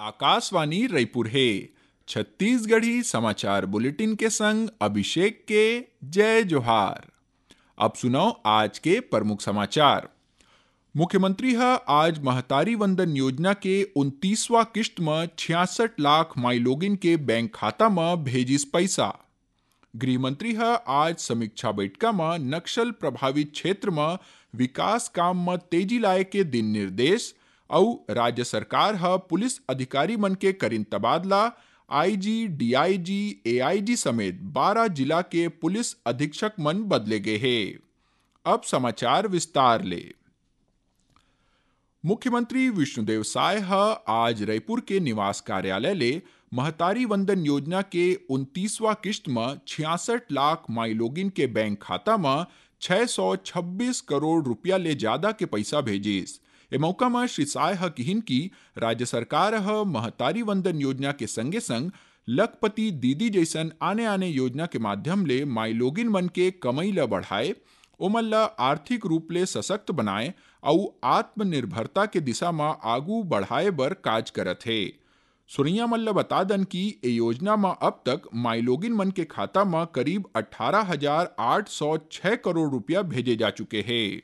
आकाशवाणी रायपुर है। छत्तीसगढ़ी समाचार बुलेटिन के संग अभिषेक के जय जोहार। अब सुनो आज के प्रमुख समाचार। मुख्यमंत्री आज महतारी वंदन योजना के 29वां किस्त में 66 लाख माई लोगिन के बैंक खाता में भेजिस पैसा। गृह मंत्री आज समीक्षा बैठक में नक्सल प्रभावित क्षेत्र में विकास काम में तेजी लाए के दिन निर्देश और राज्य सरकार पुलिस अधिकारी मन के करिन तबादला। आईजी, डीआईजी, एआईजी समेत 12 जिला के पुलिस अधीक्षक मन बदले गए हैं। अब समाचार विस्तार ले। मुख्यमंत्री विष्णुदेव साय आज रायपुर के निवास कार्यालय ले महतारी वंदन योजना के 29वां किस्त में 66 लाख माई लोगिन के बैंक खाता में 626 करोड़ रुपया ले ज्यादा के पैसा भेजिस। ए मौका में श्री साय कहिन की राज्य सरकार महतारी वंदन योजना के संगे संग लखपति दीदी जैसन आने आने योजना के माध्यम ले माई लोगिन मन के कमाई ला बढ़ाए, ओमन ला आर्थिक रूप ले सशक्त बनाए और आत्मनिर्भरता के दिशा में आगू बढ़ाए बर काज करत है। सुरैया मन ला बता दन की ए योजना में अब तक माई लोगिन मन के खाता में करीब 18,806 करोड़ रुपया भेजे जा चुके हैं।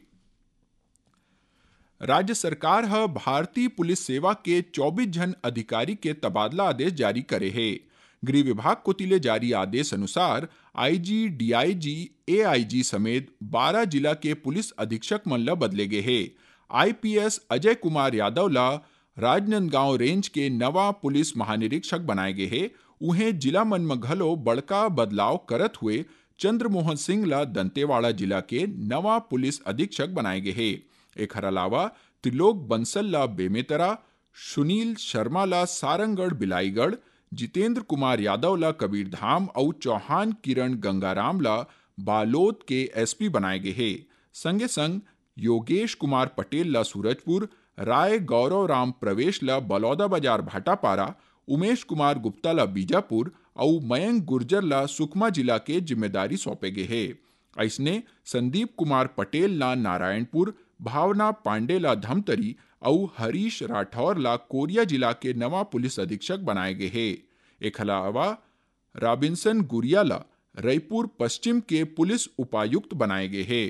राज्य सरकार भारतीय पुलिस सेवा के 24 जन अधिकारी के तबादला आदेश जारी करे है। गृह विभाग को तिले जारी आदेश अनुसार आईजी, डीआईजी, एआईजी समेत 12 जिला के पुलिस अधीक्षक मन ला बदले गए हैं। आईपीएस अजय कुमार यादव ला राजनांदगांव रेंज के नवा पुलिस महानिरीक्षक बनाए गए हैं। उन्हें जिला मन में घलो बड़का बदलाव करत हुए चंद्रमोहन सिंह ला दंतेवाड़ा जिला के नवा पुलिस अधीक्षक बनाए गए हैं। एक अलावा त्रिलोक बंसल ला बेमेतरा, सुनील शर्मा ला सारंगगढ़ बिलाईगढ़, जितेंद्र कुमार यादव ला कबीरधाम और चौहान किरण गंगाराम ला बालोद के एसपी बनाए गए हैं। संगे संग योगेश कुमार पटेल ला सूरजपुर, राय गौरव राम प्रवेश ला बलौदा बाजार भाटापारा, उमेश कुमार गुप्ता ला बीजापुर और मयंक गुर्जर ला सुकमा जिला के जिम्मेदारी सौंपे गए हैं। ऐसने संदीप कुमार पटेल ला नारायणपुर, भावना पांडे ला धमतरी और हरीश राठौर ला कोरिया जिला के नवा पुलिस अधीक्षक बनाए गए हैं। एक अलावा रॉबिन्सन गुरिया ला रायपुर पश्चिम के पुलिस उपायुक्त बनाए गए हैं।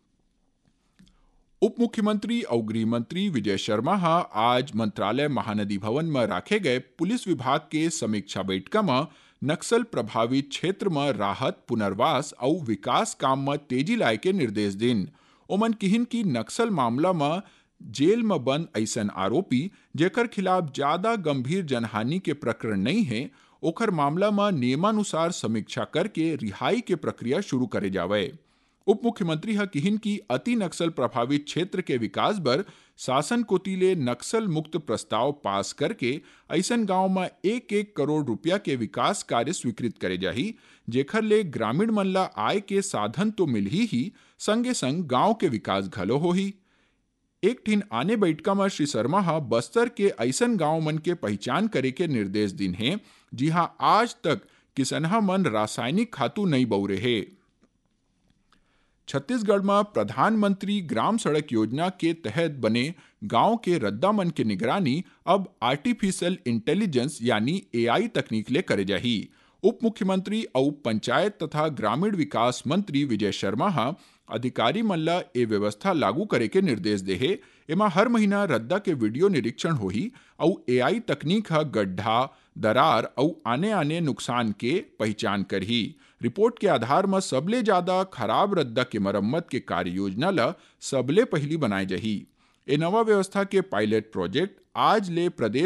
उप मुख्यमंत्री और गृह मंत्री विजय शर्मा आज मंत्रालय महानदी भवन में रखे गए पुलिस विभाग के समीक्षा बैठक में नक्सल प्रभावित क्षेत्र में राहत, पुनर्वास और विकास काम में तेजी लाए के निर्देश दिन। ओमन किहिन की नक्सल मामला में जेल में बंद ऐसन आरोपी जेकर खिलाफ ज्यादा गंभीर जनहानि के प्रकरण नहीं है, ओकर मामला में नियमानुसार समीक्षा करके रिहाई के प्रक्रिया शुरू करे जावे। उप मुख्यमंत्री किहिन की अति नक्सल प्रभावित क्षेत्र के विकास बर शासन कोतिले नक्सल मुक्त प्रस्ताव पास करके ऐसन गांव में 1-1 करोड़ रुपया के विकास कार्य स्वीकृत करे जाही, जेखर ले ग्रामीण मन ला आय के साधन तो मिल ही संगे संग गांव के विकास घलो होही। एक ठिन आने बैठका में श्री शर्मा बस्तर के ऐसन गांव मन के पहचान करे के निर्देश दिन है जिहां आज तक किसनहा मन रासायनिक खातू नहीं बौरे है। छत्तीसगढ़ में प्रधानमंत्री ग्राम सड़क योजना के तहत बने गांव के रद्दा मन के निगरानी अब आर्टिफिशियल इंटेलिजेंस यानी एआई तकनीक ले करे जाही। उप मुख्यमंत्री और पंचायत तथा ग्रामीण विकास मंत्री विजय शर्मा अधिकारी मन ला ए व्यवस्था लागू करे के निर्देश दे है। एमा हर महीना रद्दा के वीडियो निरीक्षण होही और एआई तकनीक गड्ढा, दरार और आने आने नुकसान के पहचान करही। रिपोर्ट के आधार में सबले ज्यादा खराब रद्दा के मरम्मत के कार्य योजना ला सबले पहली बनाए जाही। ए नवा व्यवस्था के पायलट प्रोजेक्ट आज ले प्रदेश